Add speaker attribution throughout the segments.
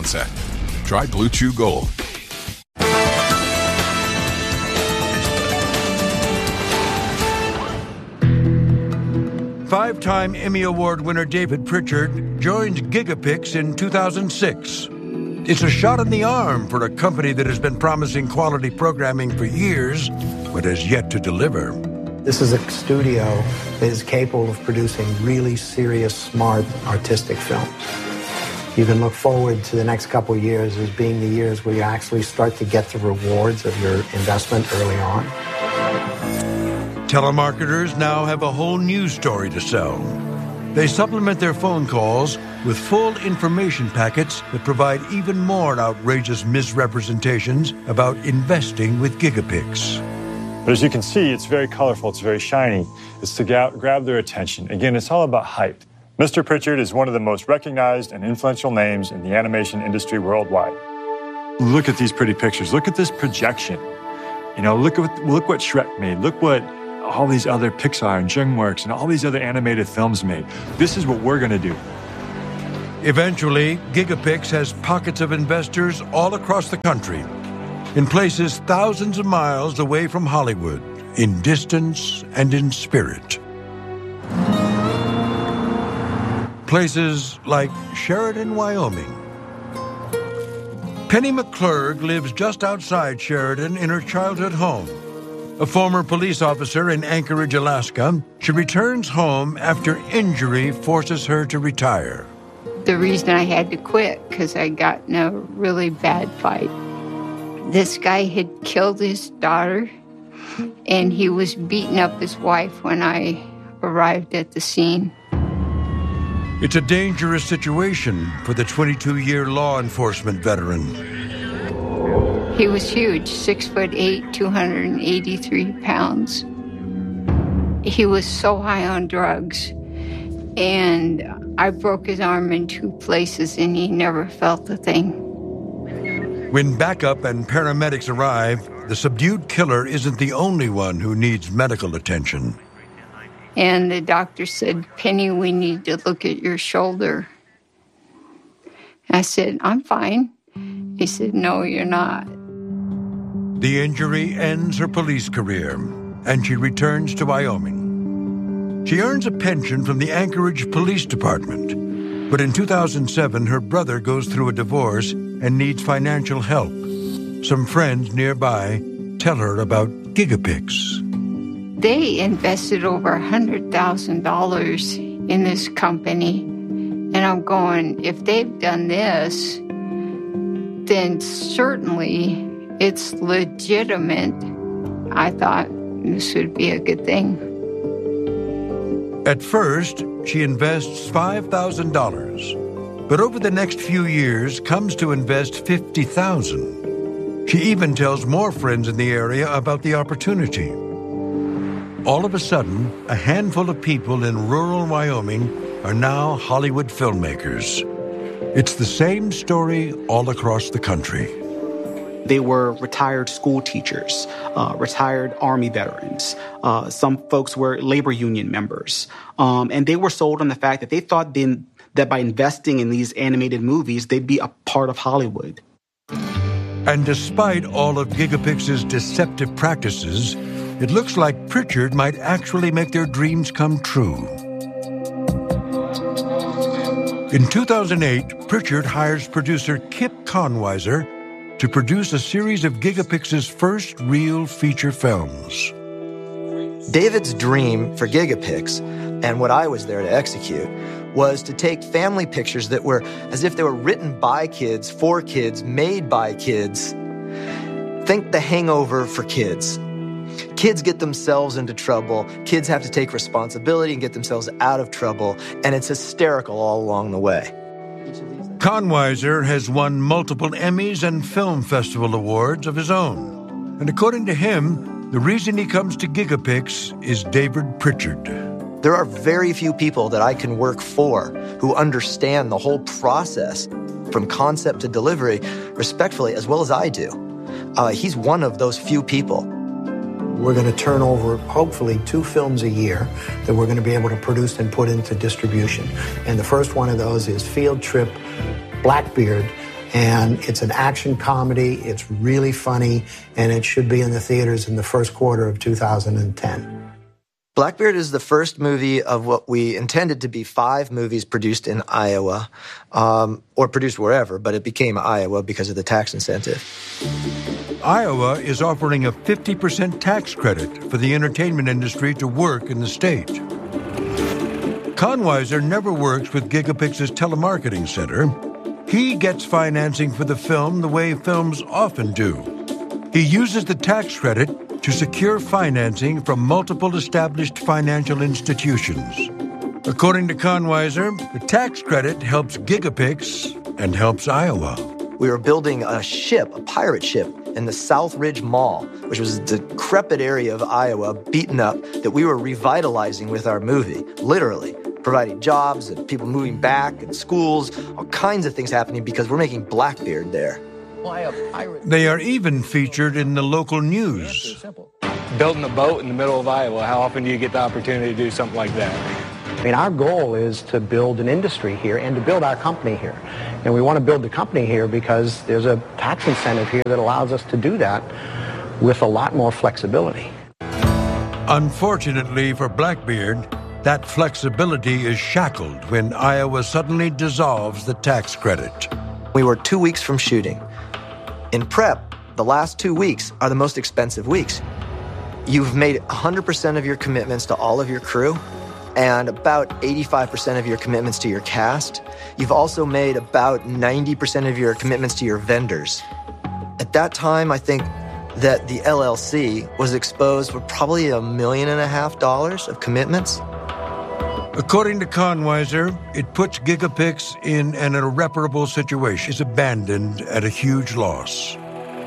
Speaker 1: onset. Try Blue Chew Gold.
Speaker 2: Five-time Emmy Award winner David Pritchard joined Gigapix in 2006. It's a shot in the arm for a company that has been promising quality programming for years, but has yet to deliver.
Speaker 3: This is a studio that is capable of producing really serious, smart, artistic films. You can look forward to the next couple of years as being the years where you actually start to get the rewards of your investment early on.
Speaker 2: Telemarketers now have a whole new story to sell. They supplement their phone calls with full information packets that provide even more outrageous misrepresentations about investing with Gigapix.
Speaker 4: But as you can see, it's very colorful, it's very shiny. It's to grab their attention. Again, it's all about hype. Mr. Pritchard is one of the most recognized and influential names in the animation industry worldwide. Look at these pretty pictures. Look at this projection. You know, look what Shrek made. Look what all these other Pixar and DreamWorks and all these other animated films made. This is what we're going to do.
Speaker 2: Eventually, Gigapix has pockets of investors all across the country, in places thousands of miles away from Hollywood, in distance and in spirit. Places like Sheridan, Wyoming. Penny McClurg lives just outside Sheridan in her childhood home. A former police officer in Anchorage, Alaska, she returns home after injury forces her to retire.
Speaker 5: The reason I had to quit, because I got in a really bad fight. This guy had killed his daughter, and he was beating up his wife when I arrived at the scene.
Speaker 2: It's a dangerous situation for the 22-year law enforcement veteran.
Speaker 5: He was huge, 6'8", 283 pounds. He was so high on drugs, and I broke his arm in 2 places, and he never felt a thing.
Speaker 2: When backup and paramedics arrive, the subdued killer isn't the only one who needs medical attention.
Speaker 5: And the doctor said, "Penny, we need to look at your shoulder." I said, "I'm fine." He said, "No, you're not."
Speaker 2: The injury ends her police career, and she returns to Wyoming. She earns a pension from the Anchorage Police Department, but in 2007, her brother goes through a divorce and needs financial help. Some friends nearby tell her about Gigapix.
Speaker 5: They invested over $100,000 in this company, and I'm going, if they've done this, then certainly it's legitimate. I thought this would be a good thing.
Speaker 2: At first, she invests $5,000, but over the next few years comes to invest $50,000. She even tells more friends in the area about the opportunity. All of a sudden, a handful of people in rural Wyoming are now Hollywood filmmakers. It's the same story all across the country.
Speaker 6: They were retired school teachers, retired Army veterans. Some folks were labor union members. And they were sold on the fact that they thought that by investing in these animated movies, they'd be a part of Hollywood.
Speaker 2: And despite all of Gigapix's deceptive practices, it looks like Pritchard might actually make their dreams come true. In 2008, Pritchard hires producer Kip Conweiser to produce a series of Gigapix's first real feature films.
Speaker 7: David's dream for Gigapix, and what I was there to execute, was to take family pictures that were as if they were written by kids, for kids, made by kids. Think The Hangover for kids. Kids get themselves into trouble. Kids have to take responsibility and get themselves out of trouble, and it's hysterical all along the way.
Speaker 2: Conweiser has won multiple Emmys and film festival awards of his own. And according to him, the reason he comes to Gigapix is David Pritchard.
Speaker 7: There are very few people that I can work for who understand the whole process from concept to delivery respectfully as well as I do. He's one of those few people.
Speaker 3: We're going to turn over, hopefully, 2 films a year that we're going to be able to produce and put into distribution. And the first one of those is Field Trip Blackbeard, And it's an action comedy. It's really funny, and it should be in the theaters in the first quarter of 2010.
Speaker 7: Blackbeard is the first movie of what we intended to be 5 movies produced in Iowa, or produced wherever, but it became Iowa because of the tax incentive.
Speaker 2: Iowa is offering a 50% tax credit for the entertainment industry to work in the state. Conwiser never works with Gigapix's telemarketing center. He gets financing for the film the way films often do. He uses the tax credit to secure financing from multiple established financial institutions. According to Conwiser, the tax credit helps Gigapix and helps Iowa.
Speaker 7: We were building a ship, a pirate ship, in the South Ridge Mall, which was a decrepit area of Iowa, beaten up, that we were revitalizing with our movie, literally. Providing jobs and people moving back and schools, all kinds of things happening because we're making Blackbeard there.
Speaker 2: They are even featured in the local news.
Speaker 8: Building a boat in the middle of Iowa, how often do you get the opportunity to do something like that?
Speaker 3: I mean, our goal is to build an industry here and to build our company here. And we want to build the company here because there's a tax incentive here that allows us to do that with a lot more flexibility.
Speaker 2: Unfortunately for Blackbeard, that flexibility is shackled when Iowa suddenly dissolves the tax credit.
Speaker 7: We were 2 weeks from shooting. In prep, the last 2 weeks are the most expensive weeks. You've made 100% of your commitments to all of your crew and about 85% of your commitments to your cast. You've also made about 90% of your commitments to your vendors. At that time, I think that the LLC was exposed with probably $1.5 million of commitments.
Speaker 2: According to Conwiser, it puts Gigapix in an irreparable situation. It's abandoned at a huge loss.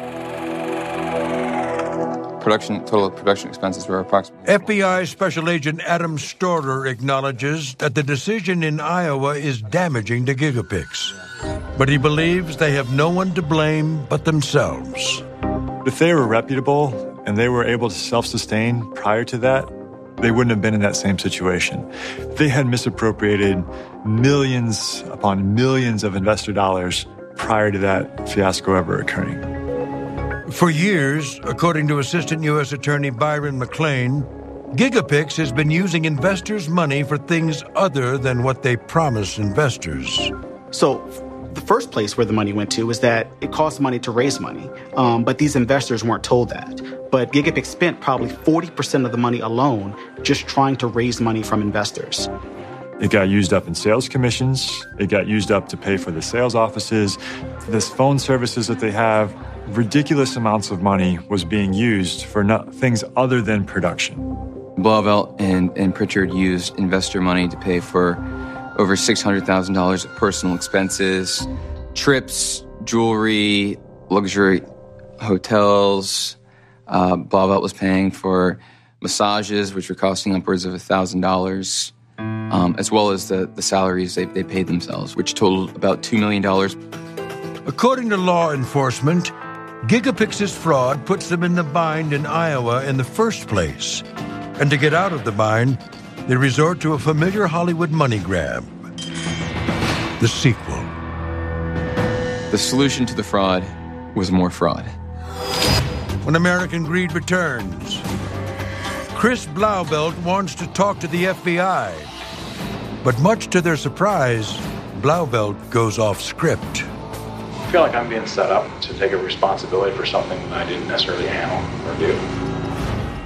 Speaker 9: Total production expenses were approximately...
Speaker 2: FBI Special Agent Adam Storer acknowledges that the decision in Iowa is damaging to Gigapix. But he believes they have no one to blame but themselves.
Speaker 4: If they were reputable and they were able to self-sustain prior to that, they wouldn't have been in that same situation. They had misappropriated millions upon millions of investor dollars prior to that fiasco ever occurring.
Speaker 2: For years, according to Assistant U.S. Attorney Byron McLean, Gigapix has been using investors' money for things other than what they promise investors.
Speaker 6: So the first place where the money went to was that it costs money to raise money, but these investors weren't told that. But Gigapix spent probably 40% of the money alone just trying to raise money from investors.
Speaker 4: It got used up in sales commissions. It got used up to pay for the sales offices, this phone services that they have. Ridiculous amounts of money was being used for things other than production.
Speaker 9: Blauvelt and Pritchard used investor money to pay for over $600,000 of personal expenses, trips, jewelry, luxury hotels. Blauvelt was paying for massages, which were costing upwards of $1,000, as well as the salaries they paid themselves, which totaled about $2 million.
Speaker 2: According to law enforcement, Gigapix's fraud puts them in the bind in Iowa in the first place. And to get out of the bind, they resort to a familiar Hollywood money grab. The sequel.
Speaker 9: The solution to the fraud was more fraud.
Speaker 2: When American Greed returns, Chris Blauvelt wants to talk to the FBI. But much to their surprise, Blauvelt goes off script.
Speaker 10: I feel like I'm being set up to take a responsibility for something that I didn't necessarily handle or do.